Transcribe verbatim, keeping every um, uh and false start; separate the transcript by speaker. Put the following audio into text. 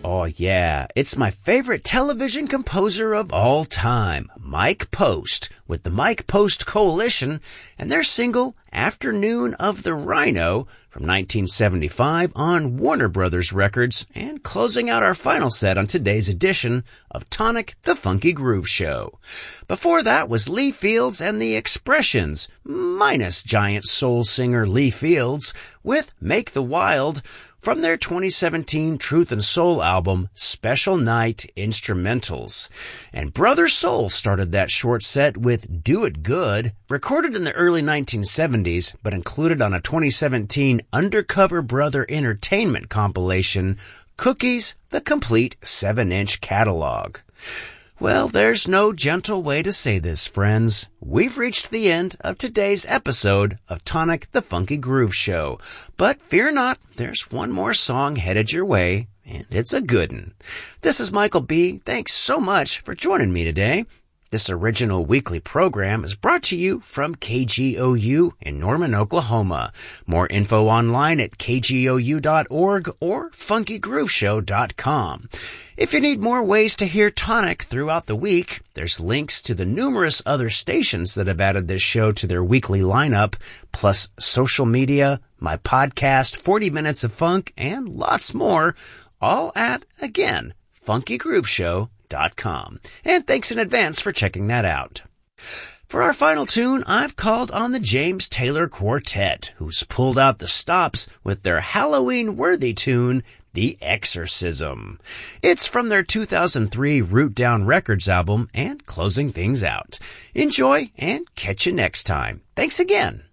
Speaker 1: Oh yeah, it's my favorite television composer of all time, Mike Post, with the Mike Post Coalition and their single Afternoon of the Rhino from nineteen seventy-five on Warner Brothers Records, and closing out our final set on today's edition of Tonic the Funky Groove Show. Before that was Lee Fields and the Expressions, minus giant soul singer Lee Fields, with Make the Wild, from their twenty seventeen Truth and Soul album, Special Night Instrumentals. And Brother Soul started that short set with Do It Good, recorded in the early nineteen seventies, but included on a twenty seventeen Undercover Brother Entertainment compilation, Cookies, the Complete seven inch Catalog. Well, there's no gentle way to say this, friends. We've reached the end of today's episode of Tonic the Funky Groove Show. But fear not, there's one more song headed your way, and it's a good one. This is Michael B. Thanks so much for joining me today. This original weekly program is brought to you from K G O U in Norman, Oklahoma. More info online at K G O U dot org or funky groove show dot com. If you need more ways to hear Tonic throughout the week, there's links to the numerous other stations that have added this show to their weekly lineup, plus social media, my podcast, forty minutes of Funk, and lots more, all at, again, funky groove show dot com. And thanks in advance for checking that out. For our final tune, I've called on the James Taylor Quartet, who's pulled out the stops with their Halloween-worthy tune, The Exorcism. It's from their two thousand three Root Down Records album, and closing things out. Enjoy, and catch you next time. Thanks again.